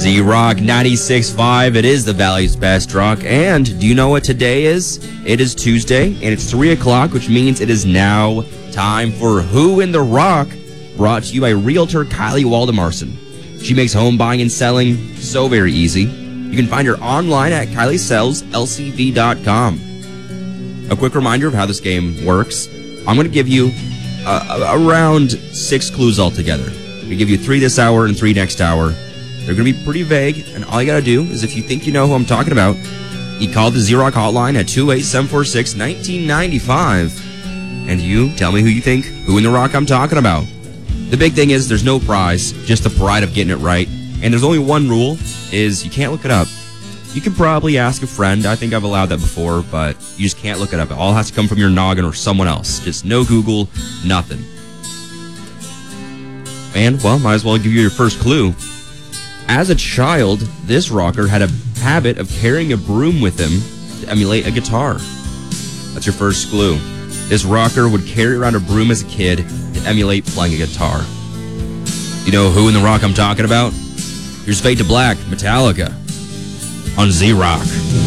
Z-Rock 96.5. It is the Valley's best rock. And do you know what today is? It is Tuesday, and it's 3 o'clock, which means it is now time for Who in the Rock, brought to you by Realtor Kylie Waldemarson. She makes home buying and selling so very easy. You can find her online at KylieSellsLCV.com. A quick reminder of how this game works. I'm going to give you around 6 clues altogether. We give you 3 this hour and 3 next hour. They're going to be pretty vague, and all you got to do is, if you think you know who I'm talking about, you call the Z-Rock hotline at 28746-1995, and you tell me who you think, who in the rock I'm talking about. The big thing is there's no prize, just the pride of getting it right, and there's only one rule, is you can't look it up. You can probably ask a friend. I think I've allowed that before, but you just can't look it up. It all has to come from your noggin or someone else. Just no Google, nothing. And, well, might as well give you your first clue. As a child, this rocker had a habit of carrying a broom with him to emulate a guitar. That's your first clue. This rocker would carry around a broom as a kid to emulate playing a guitar. You know who in the rock I'm talking about? Here's Fade to Black, Metallica, on Z-Rock.